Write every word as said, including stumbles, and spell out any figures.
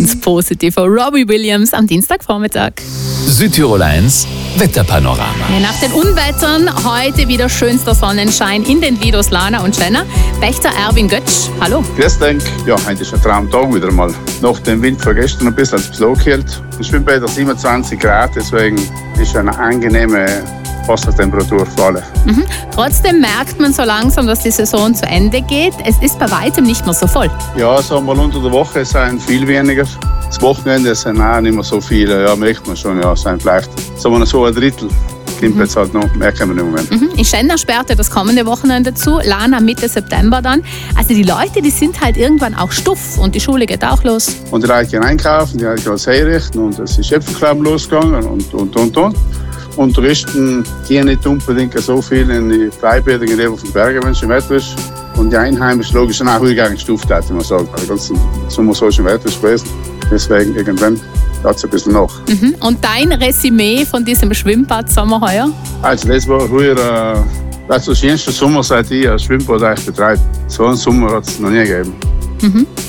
ganz positiver Robbie Williams am Dienstagvormittag. Südtirol eins Wetterpanorama. Ja, nach den Unwettern heute wieder schönster Sonnenschein in den Lidos Lana und Schlenner. Pächter Erwin Götsch, hallo. Grüß dich. Ja, heute ist ein Traumtag wieder mal. Nach dem Wind von gestern ein bisschen, als es losgehält. Es schwimmt bei siebenundzwanzig Grad, deswegen ist eine angenehme Wassertemperatur für alle. Mhm. Trotzdem merkt man so langsam, dass die Saison zu Ende geht. Es ist bei weitem nicht mehr so voll. Ja, sagen wir mal unter der Woche sind viel weniger. Das Wochenende sind auch nicht mehr so viele. Ja, merkt man schon. Ja, es sind vielleicht sagen wir so ein Drittel. Kommt mhm. jetzt halt noch, merken wir im Moment. Mhm. In Schlenner sperrt ja das kommende Wochenende zu, Lana Mitte September dann. Also die Leute, die sind halt irgendwann auch stuff und die Schule geht auch los. Und die Leute gehen einkaufen, die Leute gehen alles herrichten und es ist Äpfelklappen losgegangen und, und, und, und. Und Touristen gehen nicht unbedingt so viel in die Freibäder, in die auf den Bergen, wenn es im Wetter ist. Und die Einheimischen logisch sind auch ruhig gestuft, hat man sagen. Weil der ganze Sommer so im Wetter ist gewesen. Deswegen irgendwann geht es ein bisschen nach. Mhm. Und dein Resümee von diesem Schwimmbad-Sommer heuer? Also das war früher äh, das schönste Sommer, seit ich ein Schwimmbad eigentlich betreibe. So einen Sommer hat es noch nie gegeben. Mhm.